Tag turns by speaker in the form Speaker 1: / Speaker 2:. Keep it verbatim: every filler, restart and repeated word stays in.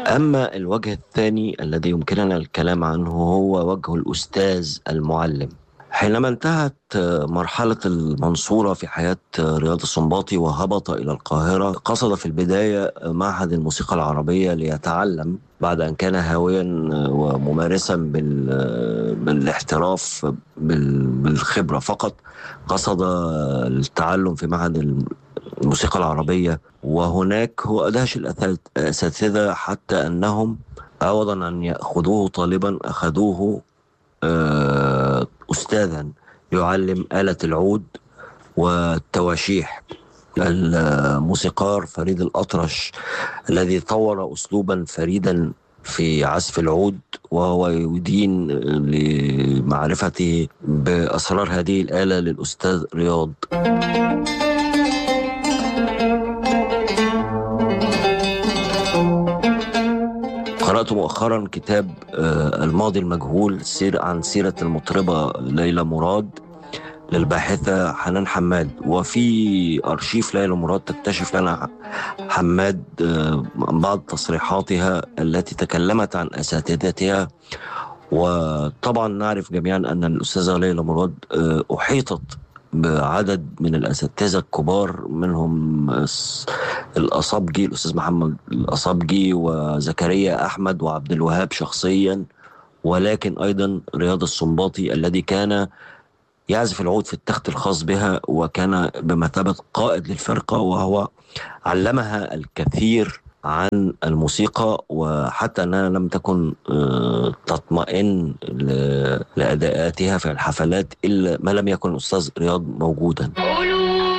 Speaker 1: أما الوجه الثاني الذي يمكننا الكلام عنه هو وجه الأستاذ المعلم. حينما انتهت مرحلة المنصورة في حياة رياض السنباطي وهبط إلى القاهرة، قصد في البداية معهد الموسيقى العربية ليتعلم بعد أن كان هاويا وممارسا بالاحتراف بالخبرة فقط. قصد التعلم في معهد الموسيقى العربية، وهناك هو أدهش الأساتذة حتى أنهم عوضا أن يأخذوه طالبا أخذوه أستاذا يعلم آلة العود والتواشيح. الموسيقار فريد الأطرش الذي طور أسلوبا فريدا في عزف العود، وهو يدين لمعرفته بأسرار هذه الآلة للأستاذ رياض. قرأت مؤخرا كتاب الماضي المجهول سير عن سيرة المطربة ليلى مراد للباحثة حنان حماد، وفي أرشيف ليلى مراد تكتشف لنا حماد بعض تصريحاتها التي تكلمت عن أساتذتها. وطبعا نعرف جميعا أن الأستاذة ليلى مراد أحيطت بعدد من الأساتذة الكبار، منهم الأصابجي الأستاذ محمد الأصابجي وزكريا أحمد وعبد الوهاب شخصيا، ولكن أيضا رياض السنباطي الذي كان يعزف العود في التخت الخاص بها وكان بمثابة قائد للفرقة، وهو علمها الكثير عن الموسيقى، وحتى أنها لم تكن تطمئن لأداءاتها في الحفلات إلا ما لم يكن الأستاذ رياض موجودا.